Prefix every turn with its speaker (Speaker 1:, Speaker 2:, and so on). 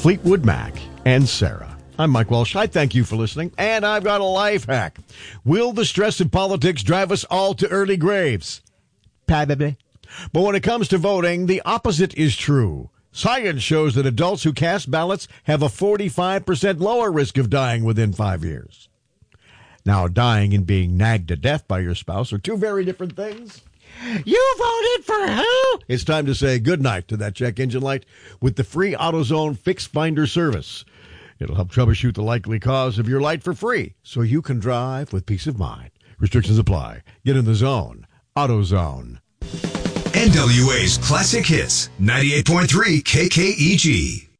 Speaker 1: Fleetwood Mac and Sarah. I'm Mike Walsh. I thank you for listening, and I've got a life hack. Will the stress of politics drive us all to early graves? Probably. But when it comes to voting, the opposite is true. Science shows that adults who cast ballots have a 45% lower risk of dying within 5 years. Now, dying and being nagged to death by your spouse are two very different things. You voted for who? It's time to say goodnight to that check engine light with the free AutoZone Fix Finder service. It'll help troubleshoot the likely cause of your light for free, so you can drive with peace of mind. Restrictions apply. Get in the zone. AutoZone.
Speaker 2: NWA's Classic Hits, 98.3 KKEG.